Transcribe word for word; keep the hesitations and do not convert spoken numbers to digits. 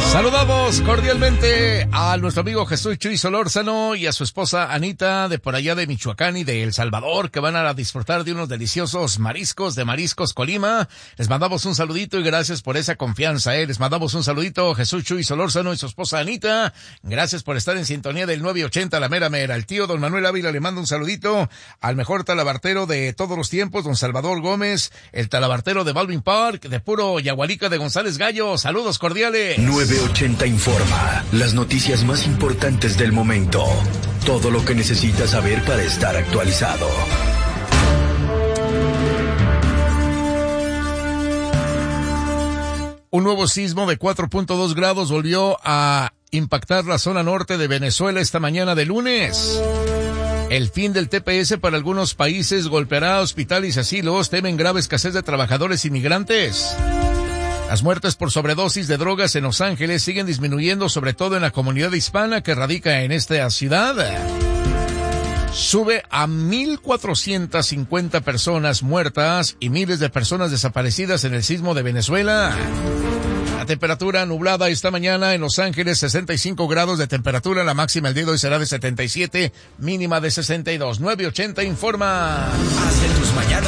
Saludamos cordialmente a nuestro amigo Jesús Chuy Solórzano y a su esposa Anita de por allá de Michoacán y de El Salvador, que van a disfrutar de unos deliciosos mariscos de Mariscos Colima. Les mandamos un saludito y gracias por esa confianza, eh. Les mandamos un saludito Jesús Chuy Solórzano y su esposa Anita. Gracias por estar en sintonía del nueve ochenta La Mera Mera. El tío don Manuel Ávila le manda un saludito al mejor talabartero de todos los tiempos, don Salvador Gómez, el talabartero de Baldwin Park, de puro Yagualica de González Gallo. Saludos cordiales. nueve ochenta informa, las noticias más importantes del momento. Todo lo que necesitas saber para estar actualizado. Un nuevo sismo de cuatro punto dos grados volvió a impactar la zona norte de Venezuela esta mañana de lunes. El fin del T P S para algunos países golpeará a hospitales y asilos. Temen grave escasez de trabajadores inmigrantes. Las muertes por sobredosis de drogas en Los Ángeles siguen disminuyendo, sobre todo en la comunidad hispana que radica en esta ciudad. Sube a mil cuatrocientas cincuenta personas muertas y miles de personas desaparecidas en el sismo de Venezuela. La temperatura nublada esta mañana en Los Ángeles, sesenta y cinco grados de temperatura. La máxima el día de hoy será de setenta y siete, mínima de sesenta y dos. nueve ochenta informa. Haz de tus mañanas